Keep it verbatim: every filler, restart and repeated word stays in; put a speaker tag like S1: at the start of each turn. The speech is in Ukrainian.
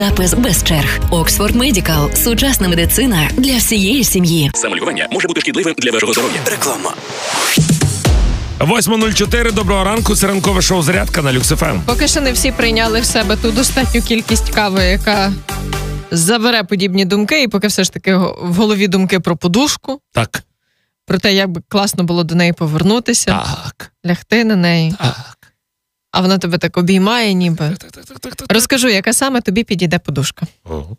S1: Запис без черг. Оксфорд Медикал. Сучасна медицина для всієї сім'ї.
S2: Самолікування може бути шкідливим для вашого здоров'я. Реклама.
S3: восьма нуль чотири, доброго ранку, це ранкове шоу «Зарядка» на Люкс еф ем.
S4: Поки що не всі прийняли в себе ту достатню кількість кави, яка забере подібні думки, і поки все ж таки в голові думки про подушку.
S3: Так.
S4: Про те, як би класно було до неї повернутися.
S3: Так.
S4: Лягти на неї.
S3: Так.
S4: А вона тебе так обіймає ніби.
S3: Так, так, так, так, так, так.
S4: Розкажу, яка саме тобі підійде подушка.
S3: Ого.